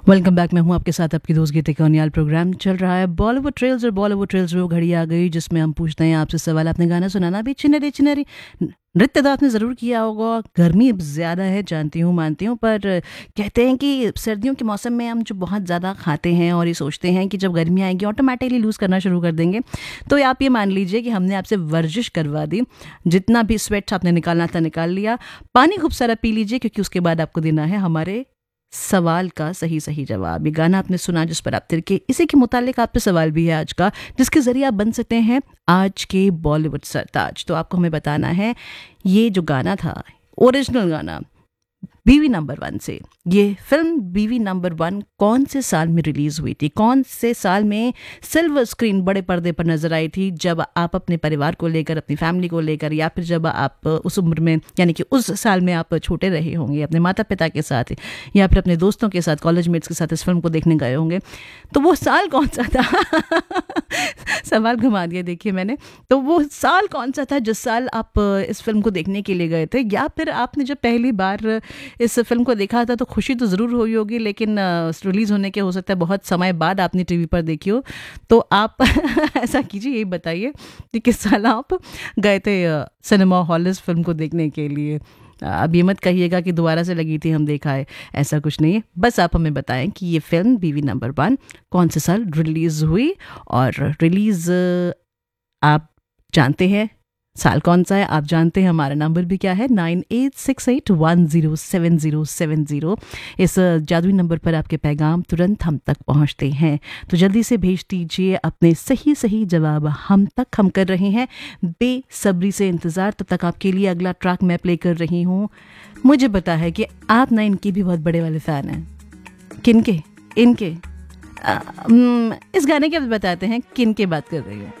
Welcome back. मैं हूं आपके साथ आपकी दोस्त गीता कौनियाल। प्रोग्राम चल रहा है बॉलीवुड ट्रेल्स और बॉलीवुड ट्रेल्स वो घड़ी आ गई जिसमें हम पूछते हैं आपसे सवाल। आपने गाना सुनाना भी चिनरी चिनरी नृत्य तो आपने ज़रूर किया होगा। गर्मी अब ज़्यादा है, जानती हूँ मानती हूँ, पर कहते हैं कि सर्दियों के मौसम में हम जो बहुत ज़्यादा खाते हैं और ये सोचते हैं कि जब गर्मी आएगी ऑटोमेटिकली लूज़ करना शुरू कर देंगे। तो आप ये मान लीजिए कि हमने आपसे वर्जिश करवा दी, जितना भी स्वेट्स आपने निकालना था निकाल लिया। पानी खूब सारा पी लीजिए क्योंकि उसके बाद आपको देना है हमारे सवाल का सही सही जवाब। ये गाना आपने सुना जिस पर आप तिरके, इसी के मुतालिक आप पे सवाल भी है आज का, जिसके जरिए आप बन सकते हैं आज के बॉलीवुड सरताज। तो आपको हमें बताना है ये जो गाना था, ओरिजिनल गाना बीवी नंबर 1 से, ये फिल्म बीवी नंबर 1 कौन से साल में रिलीज हुई थी, कौन से साल में सिल्वर स्क्रीन बड़े पर्दे पर नजर आई थी, जब आप अपने परिवार को लेकर, अपनी फैमिली को लेकर, या फिर जब आप उस उम्र में, यानी कि उस साल में आप छोटे रहे होंगे अपने माता पिता के साथ या फिर अपने दोस्तों के साथ, कॉलेज मेट्स के साथ इस फिल्म को देखने गए होंगे। तो वो साल कौन सा था? सवाल घुमा दिया देखिए मैंने। तो वो साल कौन सा था जिस साल आप इस फिल्म को देखने के लिए गए थे, या फिर आपने जब पहली बार इस फिल्म को देखा था तो खुशी तो ज़रूर हुई होगी, लेकिन रिलीज़ होने के हो सकता है बहुत समय बाद आपने टीवी पर देखी हो। तो आप ऐसा कीजिए, यही बताइए कि किस साल आप गए थे सिनेमा हॉल इस फिल्म को देखने के लिए। अब ये मत कहिएगा कि दोबारा से लगी थी हम देखा है, ऐसा कुछ नहीं है। बस आप हमें बताएं कि ये फिल्म बीवी नंबर 1 कौन से साल रिलीज़ हुई, और रिलीज़ आप जानते हैं साल कौन सा है, आप जानते हैं हमारा नंबर भी क्या है, 9868107070। इस जादुई नंबर पर आपके पैगाम तुरंत हम तक पहुंचते हैं, तो जल्दी से भेज दीजिए अपने सही सही जवाब हम तक। हम कर रहे हैं बेसब्री से इंतज़ार। तब तक आपके लिए अगला ट्रैक मैं प्ले कर रही हूँ। मुझे पता है कि आप ना इनके भी बहुत बड़े वाले फ़ैन हैं। किनके? इनके। इस गाने के बाद बताते हैं किन के बात कर रही हूँ।